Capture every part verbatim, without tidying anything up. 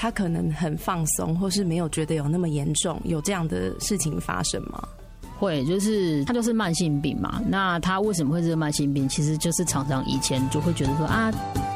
他可能很放松，或是没有觉得有那么严重，有这样的事情发生吗？ 会，就是它就是慢性病嘛。那它为什么会是慢性病？其实就是常常以前就会觉得说啊。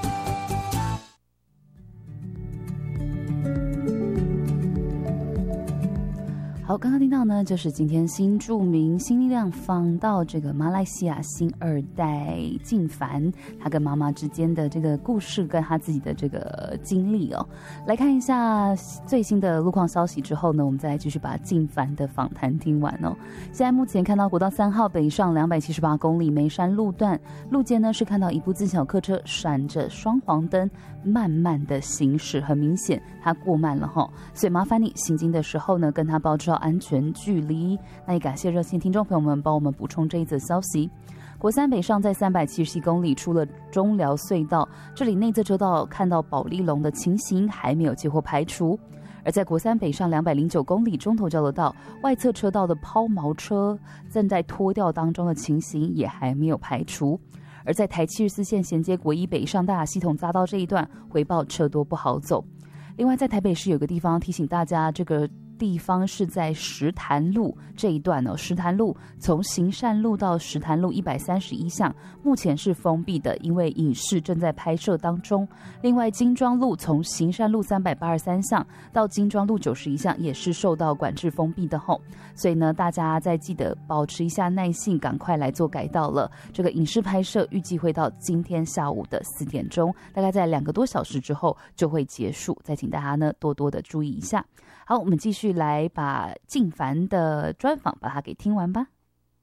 好，刚刚听到呢，就是今天新著名新力量访到这个马来西亚新二代静凡，他跟妈妈之间的这个故事，跟他自己的这个经历哦。来看一下最新的路况消息之后呢，我们再来继续把静凡的访谈听完哦。现在目前看到国道三号北上两百七十八公里梅山路段路肩呢，是看到一部自小客车闪着双黄灯，慢慢的行驶，很明显它过慢了哈，所以麻烦你行经的时候呢，跟他保持安全距离。那也感谢热线听众朋友们帮我们补充这一则消息。国三北上在三百七十七公里出了中寮隧道，这里内侧车道看到保利龙的情形还没有接获排除。而在国三北上两百零九公里中头交流道外侧车道的抛锚车正在脱掉当中的情形也还没有排除。而在台七十四线衔接国一北上大雅系统匝道这一段回报车多不好走。另外在台北市有个地方提醒大家，这个地方是在石潭路这一段哦，石潭路从行善路到石潭路一百三十一巷目前是封闭的，因为影视正在拍摄当中。另外金庄路从行善路三百八十三巷到金庄路九十一巷也是受到管制封闭的吼，所以呢大家再记得保持一下耐性，赶快来做改道了。这个影视拍摄预计会到今天下午的四点钟，大概在两个多小时之后就会结束，再请大家呢多多的注意一下。好，我们继续来把静凡的专访把它给听完吧。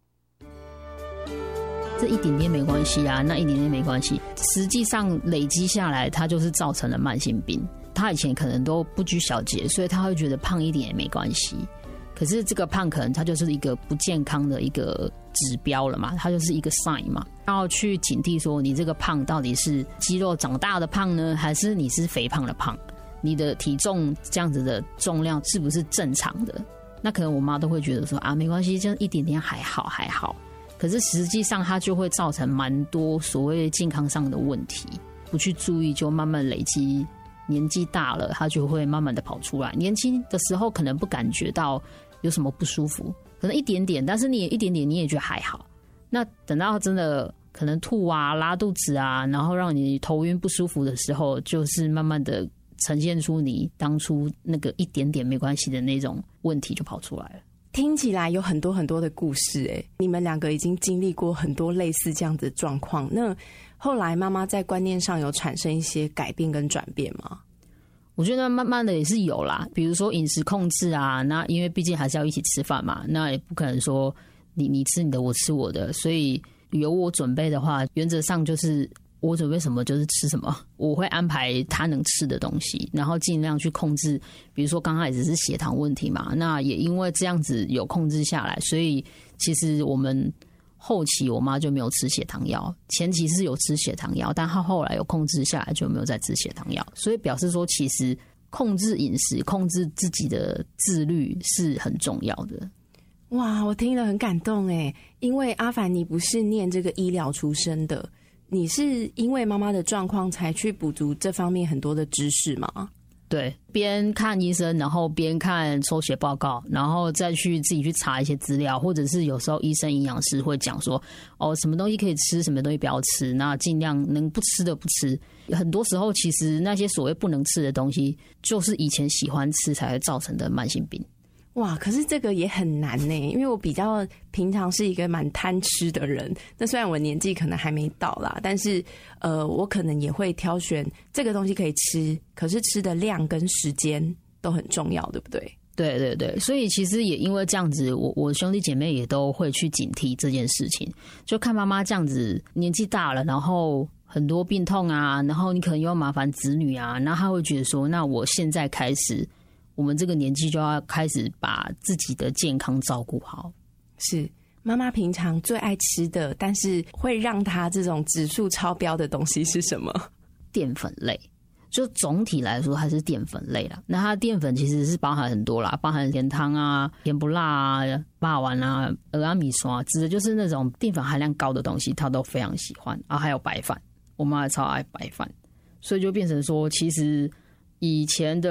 这一点点没关系啊，那一点点没关系，实际上累积下来它就是造成了慢性病。他以前可能都不拘小节，所以他会觉得胖一点也没关系，可是这个胖可能它就是一个不健康的一个指标了嘛，它就是一个 sign 嘛，要去警惕说你这个胖到底是肌肉长大的胖呢，还是你是肥胖的胖，你的体重这样子的重量是不是正常的。那可能我妈都会觉得说啊没关系，这样一点点还好还好，可是实际上它就会造成蛮多所谓健康上的问题，不去注意就慢慢累积，年纪大了它就会慢慢的跑出来。年轻的时候可能不感觉到有什么不舒服，可能一点点，但是你也一点点你也觉得还好，那等到真的可能吐啊拉肚子啊，然后让你头晕不舒服的时候，就是慢慢的呈现出你当初那个一点点没关系的那种问题就跑出来了。 听起来有很多很多的故事哎，你们两个已经经历过很多类似这样的状况，那后来妈妈在观念上有产生一些改变跟转变吗？ 我觉得慢慢的也是有啦，比如说饮食控制啊，那因为毕竟还是要一起吃饭嘛，那也不可能说你你吃你的我吃我的，所以由我准备的话，原则上就是我准备什么就是吃什么，我会安排他能吃的东西，然后尽量去控制。比如说刚开始是血糖问题嘛，那也因为这样子有控制下来，所以其实我们后期我妈就没有吃血糖药，前期是有吃血糖药，但她后来有控制下来就没有再吃血糖药，所以表示说其实控制饮食控制自己的自律是很重要的。 哇，我听了很感动耶，因为阿凡你不是念这个医疗出身的，你是因为妈妈的状况才去补足这方面很多的知识吗？ 对，边看医生，然后边看抽血报告，然后再去自己去查一些资料，或者是有时候医生营养师会讲说哦什么东西可以吃，什么东西不要吃，那尽量能不吃的不吃。很多时候其实那些所谓不能吃的东西就是以前喜欢吃才会造成的慢性病。 哇，可是这个也很难呢，因为我比较平常是一个蛮贪吃的人，那虽然我年纪可能还没到啦，但是呃，我可能也会挑选这个东西可以吃，可是吃的量跟时间都很重要，对不对？ 对对对，所以其实也因为这样子，我我兄弟姐妹也都会去警惕这件事情，就看妈妈这样子年纪大了，然后很多病痛啊，然后你可能又要麻烦子女啊，然后他会觉得说，那我现在开始我们这个年纪就要开始把自己的健康照顾好。 是妈妈平常最爱吃的，但是会让她这种指数超标的东西是什么？ 淀粉类，就总体来说它是淀粉类啦。那它淀粉其实是包含很多啦，包含甜汤啊、甜不辣啊、霸丸啊、蚵仔米刷，指的就是那种淀粉含量高的东西，它都非常喜欢。啊，还有白饭，我妈也超爱白饭，所以就变成说，其实以前的